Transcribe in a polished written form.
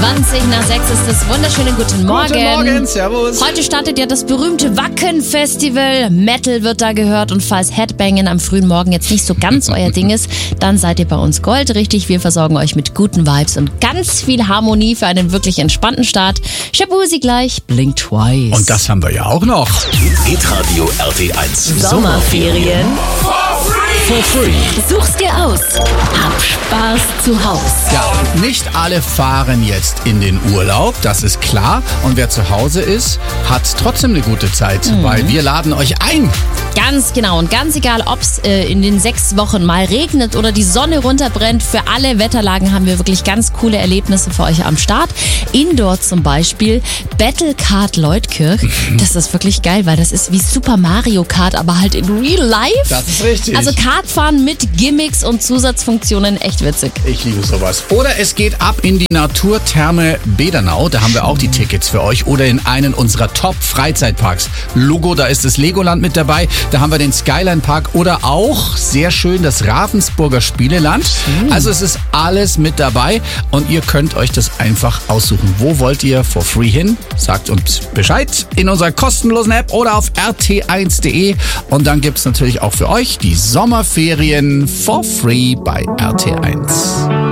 5:20 ist es. Wunderschönen guten Morgen. Guten Morgen, servus. Heute startet ja das berühmte Wacken-Festival. Metal wird da gehört und falls Headbanging am frühen Morgen jetzt nicht so ganz euer Ding ist, dann seid ihr bei uns goldrichtig. Wir versorgen euch mit guten Vibes und ganz viel Harmonie für einen wirklich entspannten Start. Shabuzi gleich, Blink Twice. Und das haben wir ja auch noch. Hitradio RT1. Sommerferien For free. such's dir aus. Hab Spaß zu Haus. Ja, und nicht alle fahren jetzt in den Urlaub, das ist klar. Und wer zu Hause ist, hat trotzdem eine gute Zeit, weil wir laden euch ein. Ganz genau. Und ganz egal, ob's in den 6 Wochen mal regnet oder die Sonne runterbrennt, für alle Wetterlagen haben wir wirklich ganz coole Erlebnisse für euch am Start. Indoor zum Beispiel Battle Kart Leutkirch. Das ist wirklich geil, weil das ist wie Super Mario Kart, aber halt in real life. Das ist richtig. Also Kartfahren mit Gimmicks und Zusatzfunktionen, echt witzig. Ich liebe sowas. Oder es geht ab in die Naturtherme Bedernau, da haben wir auch die Tickets für euch. Oder in einen unserer Top-Freizeitparks. Logo, da ist das Legoland mit dabei. Da haben wir den Skyline Park oder auch, sehr schön, das Ravensburger Spieleland. Also es ist alles mit dabei und ihr könnt euch das einfach aussuchen. Wo wollt ihr for free hin? Sagt uns Bescheid in unserer kostenlosen App oder auf rt1.de. Und dann gibt's natürlich auch für euch die Sommerferien for free bei RT1.